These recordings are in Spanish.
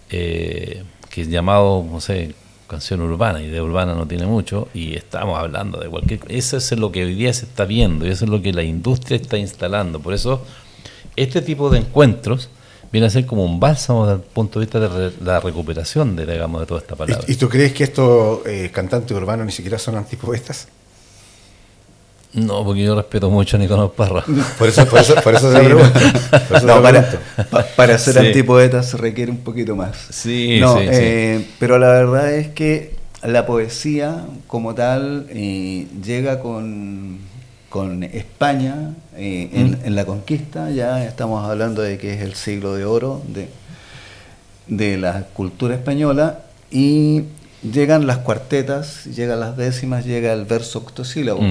que es llamado, no sé, canción urbana, y de urbana no tiene mucho, y estamos hablando de cualquier cosa. Eso es lo que hoy día se está viendo, y eso es lo que la industria está instalando. Por eso, este tipo de encuentros viene a ser como un bálsamo desde el punto de vista de la recuperación de, digamos, de toda esta palabra. ¿Y tú crees que estos cantantes urbanos ni siquiera son antipoetas? No, porque yo respeto mucho a Nicolás Parra. Por eso te pregunto. No, para ser antipoeta se requiere un poquito más. Sí, no, sí. Pero la verdad es que la poesía como tal llega con España en la conquista. Ya estamos hablando de que es el siglo de oro de la cultura española, y llegan las cuartetas, llegan las décimas, llega el verso octosílabo.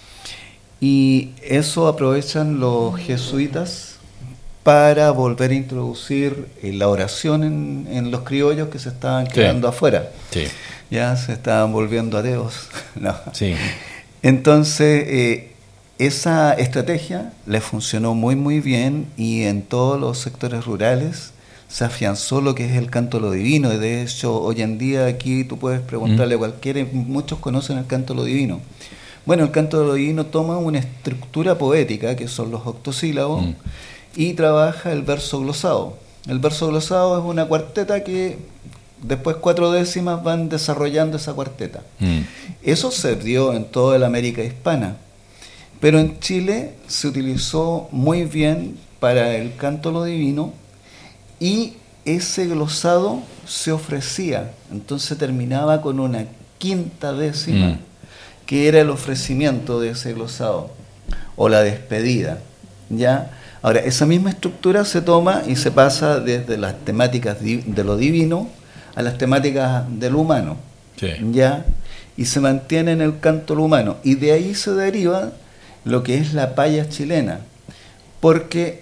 Y eso aprovechan los jesuitas para volver a introducir la oración en los criollos que se estaban quedando afuera. Sí. Ya se estaban volviendo ateos. No. Sí. Entonces, esa estrategia le funcionó muy muy bien, y en todos los sectores rurales se afianzó lo que es el canto a lo divino. Y de hecho, hoy en día aquí tú puedes preguntarle a cualquiera, muchos conocen el canto a lo divino. Bueno, el canto de lo divino toma una estructura poética, que son los octosílabos, y trabaja el verso glosado. El verso glosado es una cuarteta que después 4 décimas van desarrollando esa cuarteta. Eso se dio en toda la América hispana, pero en Chile se utilizó muy bien para el canto a lo divino, y ese glosado se ofrecía. Entonces terminaba con una 5ª décima, que era el ofrecimiento de ese glosado, o la despedida, ¿ya? Ahora, esa misma estructura se toma y se pasa desde las temáticas de lo divino a las temáticas de lo humano, ¿ya? Y se mantiene en el canto lo humano, y de ahí se deriva lo que es la paya chilena, porque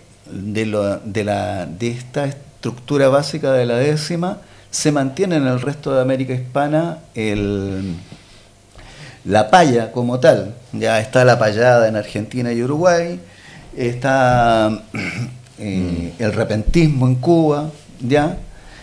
de esta estructura básica de la décima se mantiene en el resto de América hispana la paya como tal. Ya está la payada en Argentina y Uruguay, está el repentismo en Cuba, ¿ya?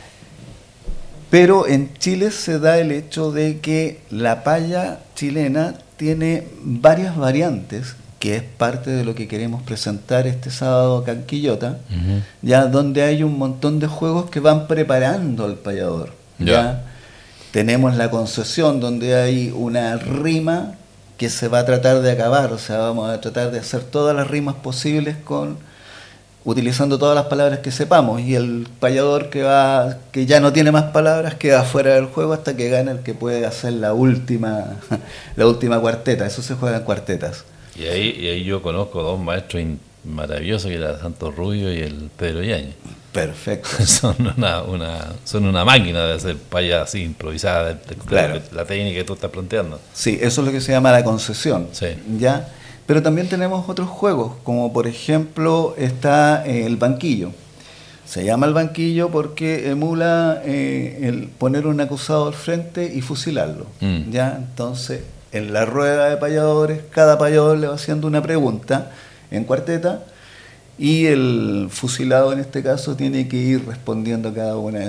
Pero en Chile se da el hecho de que la paya chilena tiene varias variantes, que es parte de lo que queremos presentar este sábado acá en Quillota, ya, donde hay un montón de juegos que van preparando al payador, ¿ya? Tenemos la concesión, donde hay una rima que se va a tratar de acabar, o sea, vamos a tratar de hacer todas las rimas posibles utilizando todas las palabras que sepamos, y el payador que ya no tiene más palabras queda fuera del juego hasta que gane el que puede hacer la última cuarteta. Eso se juega en cuartetas. Y ahí yo conozco 2 maestros maravillosos, que era Santos Rubio y el Pedro Yáñez. Perfecto. Son una máquina de hacer paya así improvisada, claro. La técnica que tú estás planteando. Sí, eso es lo que se llama la concesión. Sí. ¿Ya? Pero también tenemos otros juegos, como por ejemplo está el banquillo. Se llama el banquillo porque emula el poner un acusado al frente y fusilarlo. ¿Ya? Entonces, en la rueda de payadores, cada payador le va haciendo una pregunta en cuarteta, y el fusilado en este caso tiene que ir respondiendo a cada una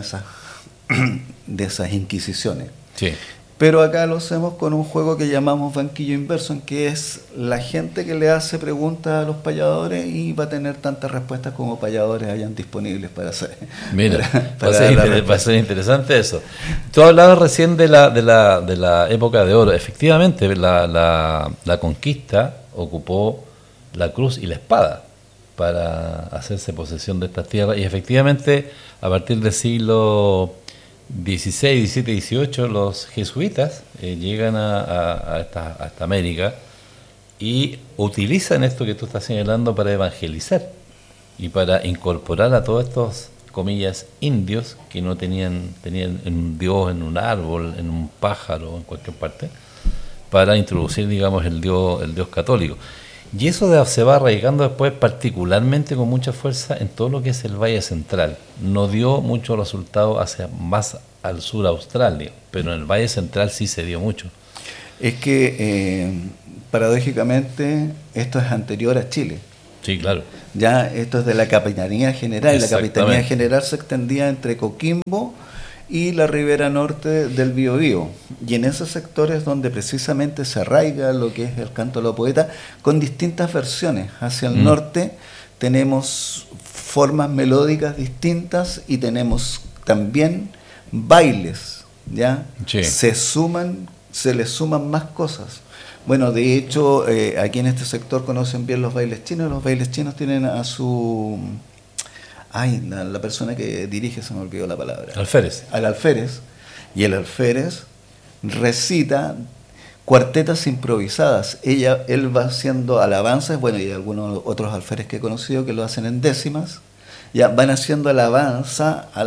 de esas inquisiciones. Sí. Pero acá lo hacemos con un juego que llamamos banquillo inverso, en que es la gente que le hace preguntas a los payadores y va a tener tantas respuestas como payadores hayan disponibles para hacer. Mira, va a ser interesante eso. Tú hablabas recién de la época de oro. Efectivamente, la conquista ocupó la cruz y la espada para hacerse posesión de estas tierras, y efectivamente a partir del siglo XVI, XVII, XVIII los jesuitas llegan a esta América y utilizan esto que tú estás señalando para evangelizar y para incorporar a todos estos, comillas, indios que no tenían un dios en un árbol, en un pájaro, en cualquier parte, para introducir, digamos, el dios católico. Y eso se va arraigando después particularmente con mucha fuerza en todo lo que es el Valle Central. No dio mucho resultado hacia más al sur, Australia, pero en el Valle Central sí se dio mucho. Es que paradójicamente esto es anterior a Chile. Sí, claro. Ya esto es de la Capitanía General, y la Capitanía General se extendía entre Coquimbo y la ribera norte del Biobío, y en ese sector es donde precisamente se arraiga lo que es el canto de los poetas, con distintas versiones. Hacia el norte tenemos formas melódicas distintas y tenemos también bailes, ¿ya? Sí. Se le suman más cosas. Bueno, de hecho, aquí en este sector conocen bien los bailes chinos. Los bailes chinos tienen a su... la persona que dirige, se me olvidó la palabra. Alférez. Al alférez. Y el alférez recita cuartetas improvisadas. Él va haciendo alabanzas, bueno, y algunos otros alférez que he conocido que lo hacen en décimas. Ya van haciendo alabanza a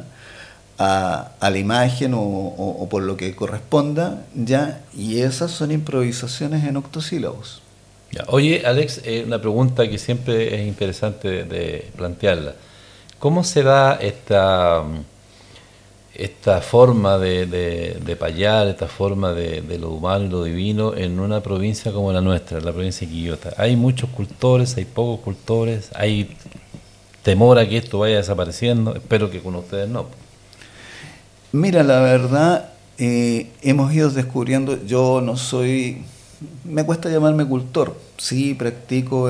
la imagen o por lo que corresponda, ya, y esas son improvisaciones en octosílabos. Ya. Oye, Alex, una pregunta que siempre es interesante de plantearla. ¿Cómo se da esta forma de payar, esta forma de lo humano y lo divino en una provincia como la nuestra, la provincia de Quillota? ¿Hay muchos cultores, hay pocos cultores, hay temor a que esto vaya desapareciendo? Espero que con ustedes no. Mira, la verdad, hemos ido descubriendo, yo no soy, me cuesta llamarme cultor, sí practico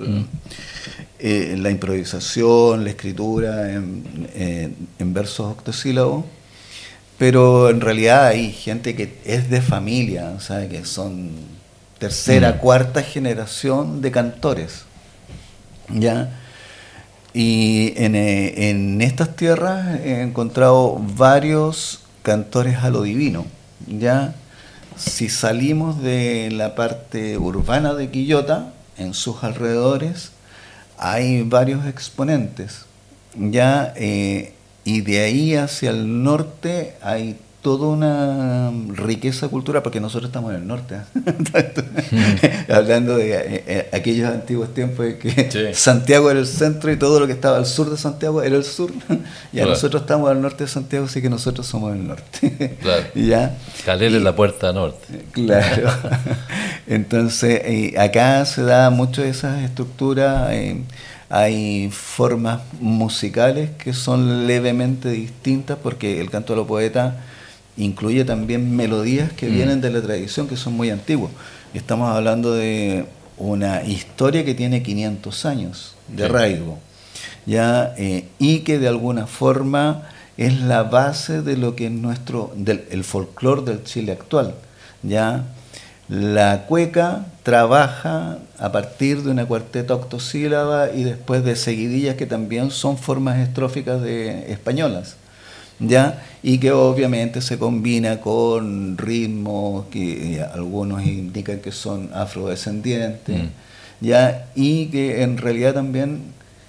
la improvisación, la escritura en versos octosílabos, pero en realidad hay gente que es de familia, o sea, que son tercera, cuarta generación de cantores, ¿ya? Y en estas tierras he encontrado varios cantores a lo divino, ¿ya? Si salimos de la parte urbana de Quillota, en sus alrededores, hay varios exponentes, ¿ya? Y de ahí hacia el norte hay toda una riqueza cultural, porque nosotros estamos en el norte, hablando de aquellos antiguos tiempos de que Santiago era el centro y todo lo que estaba al sur de Santiago era el sur, y nosotros estamos al norte de Santiago, así que nosotros somos el norte. Claro. ¿Ya? Calera es la puerta norte. Claro. Entonces, acá se da mucho de esas estructuras. Hay formas musicales que son levemente distintas, porque el canto de los poetas incluye también melodías que vienen de la tradición, que son muy antiguas. Estamos hablando de una historia que tiene 500 años de arraigo, ¿ya? Y que de alguna forma es la base de lo que es el folclore del Chile actual, ¿ya? La cueca trabaja a partir de una cuarteta octosílaba y después de seguidillas que también son formas estróficas españolas, ¿ya? Y que obviamente se combina con ritmos que algunos indican que son afrodescendientes, ¿ya? Y que en realidad también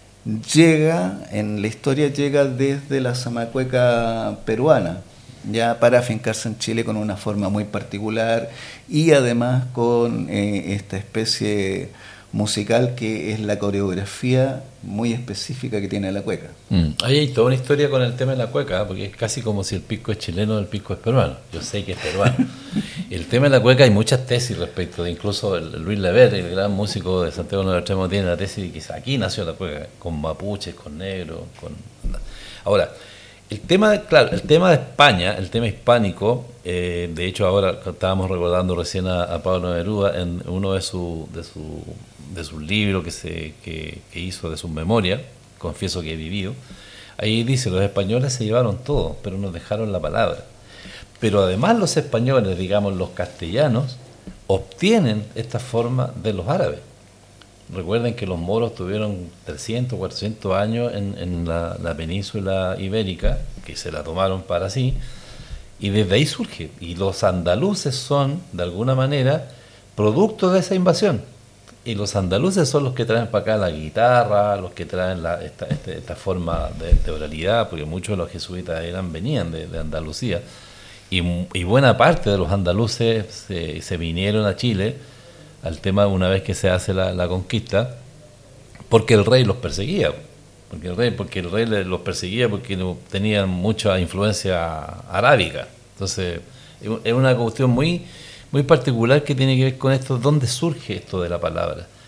en la historia llega desde la zamacueca peruana, ya, para afincarse en Chile con una forma muy particular y además con esta especie musical que es la coreografía muy específica que tiene la cueca. Ahí hay toda una historia con el tema de la cueca, porque es casi como si el pisco es chileno o el pisco es peruano. Yo sé que es peruano. El tema de la cueca hay muchas tesis respecto de, incluso Luis Lever, el gran músico de Santiago de Extremo, tiene la tesis de que aquí nació la cueca, con mapuches, con negros, Ahora, el tema de España, el tema hispánico, de hecho ahora estábamos recordando recién a Pablo Neruda en uno de sus libros que hizo de sus memorias, Confieso que he vivido. Ahí dice, los españoles se llevaron todo, pero nos dejaron la palabra. Pero además los españoles, digamos los castellanos, obtienen esta forma de los árabes. Recuerden que los moros tuvieron 300, 400 años en la península ibérica, que se la tomaron para sí, y desde ahí surge. Y los andaluces son, de alguna manera, producto de esa invasión. Y los andaluces son los que traen para acá la guitarra, los que traen esta forma de oralidad, porque muchos de los jesuitas venían de Andalucía. Y buena parte de los andaluces se vinieron a Chile al tema una vez que se hace la conquista, porque el rey los perseguía, porque el rey los perseguía porque tenían mucha influencia arábiga. Entonces es una cuestión muy, muy particular que tiene que ver con esto, dónde surge esto de la palabra.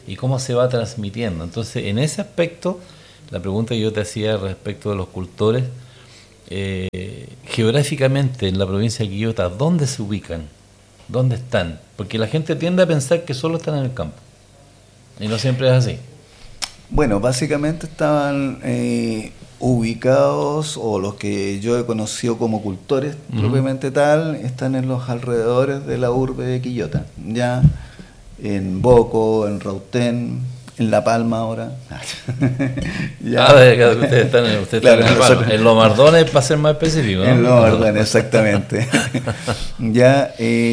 y cómo se va transmitiendo. Entonces, en ese aspecto, la pregunta que yo te hacía respecto de los cultores, geográficamente en la provincia de Quillota, ¿dónde se ubican? ¿Dónde están? Porque la gente tiende a pensar que solo están en el campo, y no siempre es así. Bueno, básicamente estaban ubicados, o los que yo he conocido como cultores propiamente tal, están en los alrededores de la urbe de Quillota, ya en Boco, en Rautén, en La Palma ahora. Ustedes están Claro, en La Palma. En Los Mardones, para ser más específico, ¿no? En Los Mardones, exactamente. Ya,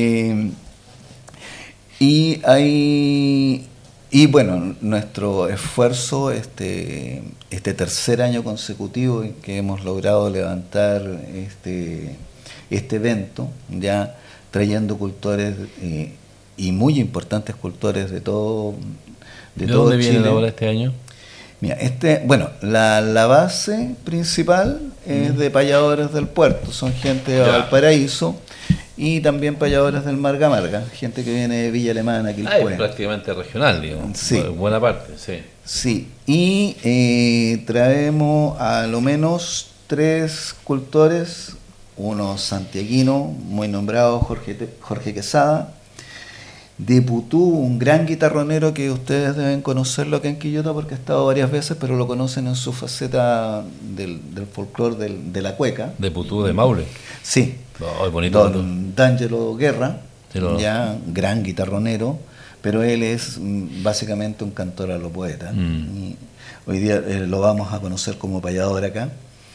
y bueno, nuestro esfuerzo, este tercer año consecutivo en que hemos logrado levantar este evento, ya trayendo cultores y muy importantes cultores de todo ¿De dónde Chile. vienen ahora este año? Mira, bueno, la base principal es de payadores del puerto, son gente de Valparaíso y también payadores del Marga Marga, gente que viene de Villa Alemana, Quilpué. Es prácticamente regional, digamos. Sí. Buena parte, sí. Sí, y traemos a lo menos 3 cultores, uno santiaguino, muy nombrado, Jorge Quesada, de Putú, un gran guitarronero que ustedes deben conocerlo acá en Quillota porque ha estado varias veces, pero lo conocen en su faceta del folclore de la cueca. De Putú, de Maule. Sí. Oh, bonito. Don D'Angelo Guerra, Sí, ya gran guitarronero, pero él es básicamente un cantor a lo poeta. Y hoy día lo vamos a conocer como payador acá.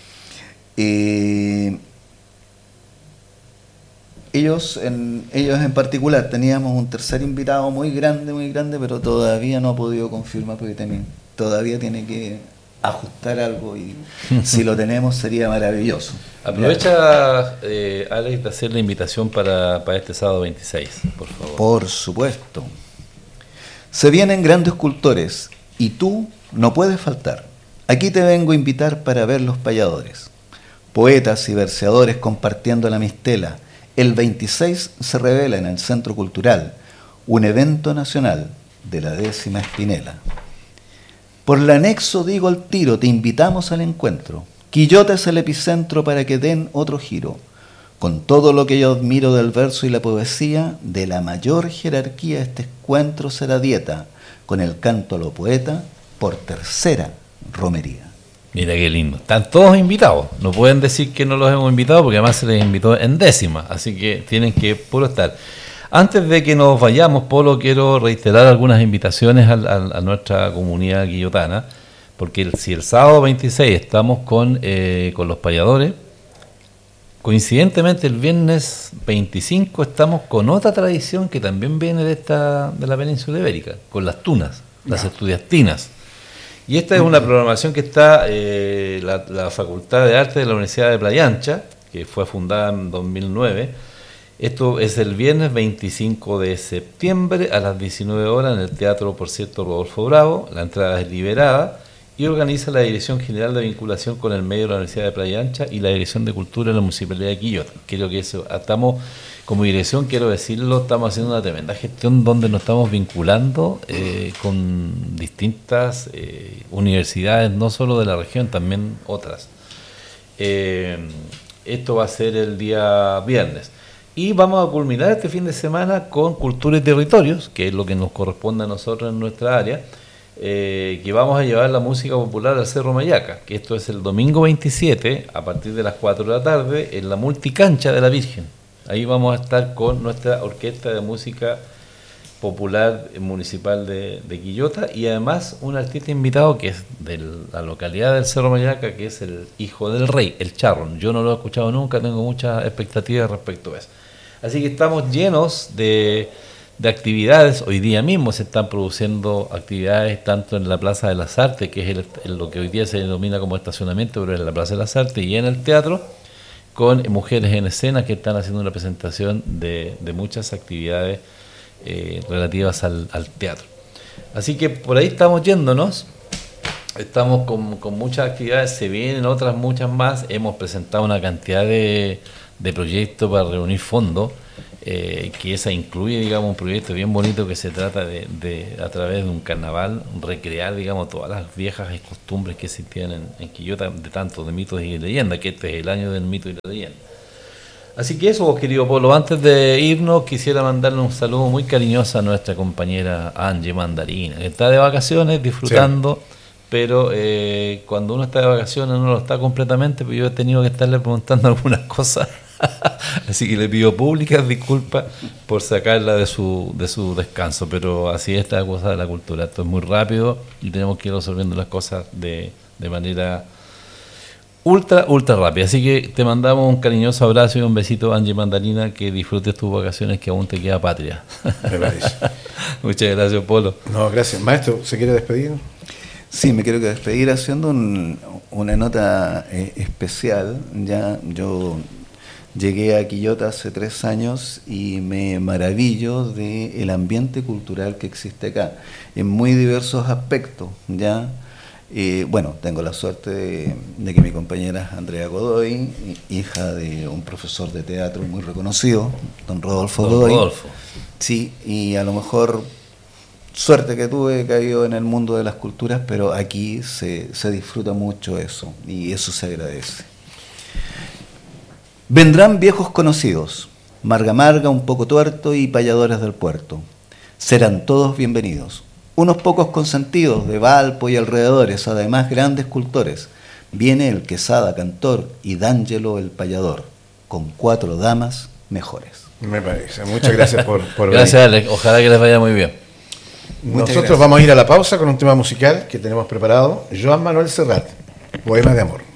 Ellos en particular, teníamos un tercer invitado muy grande, pero todavía no ha podido confirmar porque todavía tiene que ajustar algo y si lo tenemos sería maravilloso. Aprovecha, Alex, de hacer la invitación para este sábado 26, por favor. Por supuesto. Se vienen grandes cultores y tú no puedes faltar. Aquí te vengo a invitar para ver los payadores. Poetas y verseadores compartiendo la mistela. El 26 se revela en el Centro Cultural, un evento nacional de la 10ª Espinela. Por el anexo digo al tiro, te invitamos al encuentro. Quillota es el epicentro para que den otro giro. Con todo lo que yo admiro del verso y la poesía, de la mayor jerarquía este encuentro será dieta, con el canto a lo poeta, por tercera romería. Mira qué lindo. Están todos invitados. No pueden decir que no los hemos invitado porque además se les invitó en 10ª. Así que tienen que puro estar. Antes de que nos vayamos, Polo, quiero reiterar algunas invitaciones a nuestra comunidad quillotana. Porque si el sábado 26 estamos con los payadores, coincidentemente el viernes 25 estamos con otra tradición que también viene de la península ibérica, con las tunas, las estudiantinas. Y esta es una programación que está la Facultad de Arte de la Universidad de Playa Ancha, que fue fundada en 2009. Esto es el viernes 25 de septiembre a las 19 horas en el Teatro, por cierto, Rodolfo Bravo. La entrada es liberada y organiza la Dirección General de Vinculación con el Medio de la Universidad de Playa Ancha y la Dirección de Cultura de la Municipalidad de Quillota. Creo que eso, estamos, como dirección, quiero decirlo, estamos haciendo una tremenda gestión donde nos estamos vinculando con distintas universidades, no solo de la región, también otras. Esto va a ser el día viernes. Y vamos a culminar este fin de semana con Cultura y Territorios, que es lo que nos corresponde a nosotros en nuestra área, que vamos a llevar la música popular al Cerro Mayaca, que esto es el domingo 27 a partir de las 4 de la tarde en la multicancha de la Virgen. Ahí vamos a estar con nuestra orquesta de música popular municipal de Quillota y además un artista invitado que es de la localidad del Cerro Mayaca, que es el hijo del rey, el Charron. Yo no lo he escuchado nunca, tengo muchas expectativas respecto a eso. Así que estamos llenos de actividades. Hoy día mismo se están produciendo actividades tanto en la Plaza de las Artes, que es lo que hoy día se denomina como estacionamiento, pero es la Plaza de las Artes, y en el teatro, con Mujeres en Escena, que están haciendo una presentación de muchas actividades relativas al teatro. Así que por ahí estamos yéndonos. Estamos con muchas actividades, se vienen otras muchas más. Hemos presentado una cantidad de proyectos para reunir fondos. que esa incluye, digamos, un proyecto bien bonito que se trata de a través de un carnaval, recrear, digamos, todas las viejas costumbres que existían en Quillota, de tanto de mitos y leyendas, que este es el año del mito y la leyenda. Así que eso, querido Polo, antes de irnos quisiera mandarle un saludo muy cariñoso a nuestra compañera Angie Mandarina, que está de vacaciones disfrutando, sí. Pero cuando uno está de vacaciones uno lo está completamente, pero yo he tenido que estarle preguntando algunas cosas, así que le pido públicas disculpas por sacarla de su descanso, pero así es esta cosa de la cultura, esto es muy rápido y tenemos que ir resolviendo las cosas de manera ultra rápida, así que te mandamos un cariñoso abrazo y un besito, Angie Mandarina, que disfrutes tus vacaciones, que aún te queda patria. Me parece. Muchas gracias, Polo. No, gracias. Maestro, ¿se quiere despedir? Sí, me quiero despedir haciendo una nota especial. Ya yo llegué a Quillota hace 3 años y me maravillo del ambiente cultural que existe acá, en muy diversos aspectos, ¿ya? Bueno, tengo la suerte de que mi compañera Andrea Godoy, hija de un profesor de teatro muy reconocido, don Rodolfo Godoy. Rodolfo. Sí, y a lo mejor suerte que tuve, he caído en el mundo de las culturas, pero aquí se disfruta mucho eso, y eso se agradece. Vendrán viejos conocidos, Marga Marga, Un Poco Tuerto y Payadores del Puerto. Serán todos bienvenidos. Unos pocos consentidos de Valpo y alrededores, además grandes cultores. Viene el Quesada cantor y D'Angelo el payador, con 4 damas mejores. Me parece. Muchas gracias por gracias, Alex. Ojalá que les vaya muy bien. Nosotros vamos a ir a la pausa con un tema musical que tenemos preparado. Joan Manuel Serrat, Poemas de Amor.